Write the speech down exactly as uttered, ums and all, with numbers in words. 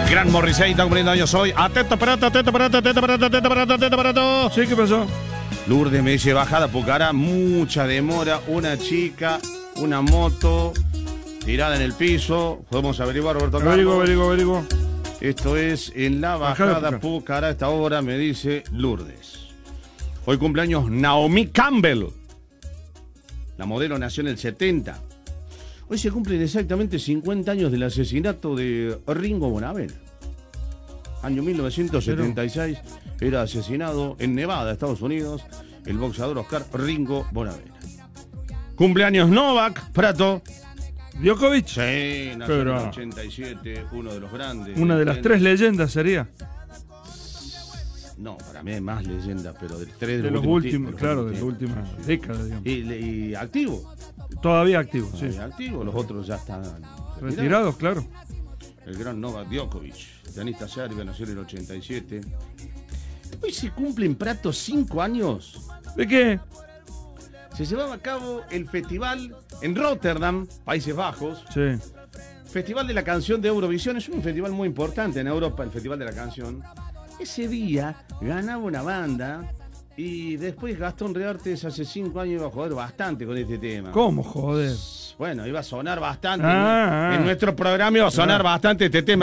Gran Morrissey está cumpliendo años hoy. Atento, aparato, atento, aparato, atento, aparato, atento, aparato, atento, aparato. Sí, ¿qué pasó? Lourdes me dice, bajada Pucará, mucha demora, una chica, una moto, tirada en el piso. Podemos averiguar, Roberto Carlos. Averiguo, averiguo, averiguo. Esto es en la Bajada bajada Pucará, a esta hora, me dice Lourdes. Hoy cumpleaños Naomi Campbell. La modelo nació en el setenta. Hoy se cumplen exactamente cincuenta años del asesinato de Ringo Bonavena. Año mil novecientos setenta y seis, era asesinado en Nevada, Estados Unidos, el boxeador Oscar Ringo Bonavena. Cumpleaños Novak Prato. Djokovic. Sí, nació Pero, en el ochenta y siete, uno de los grandes. Una de las leyendas. tres leyendas sería. No, para mí hay más leyendas, pero de tres de, De los últimos, tiempos, claro, los de las últimos últimas tiempos. décadas, digamos. Y, y activo. Todavía activo, sí. Todavía activo, los otros ya están retirados. Retirados, claro. El gran Novak Djokovic, tenista serbio, nació en el ochenta y siete. Hoy se cumplen Prato cinco años. ¿De qué? Se llevaba a cabo el festival en Rotterdam, Países Bajos. Sí. Festival de la Canción de Eurovisión. Es un festival muy importante en Europa, el Festival de la Canción. Ese día ganaba una banda y después Gastón Reartes hace cinco años iba a joder bastante con este tema. ¿Cómo, joder? Bueno, iba a sonar bastante. Ah, en, ah. en nuestro programa iba a sonar Ah. bastante este tema.